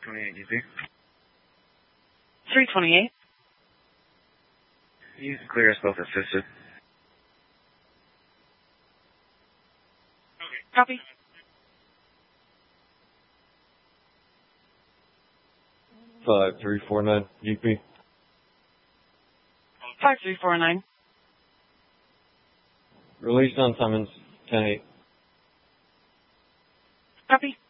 28 GP. 328. You can clear us both assisted. Copy. 5349 GP. 5349. Release on summons 10-8. Copy.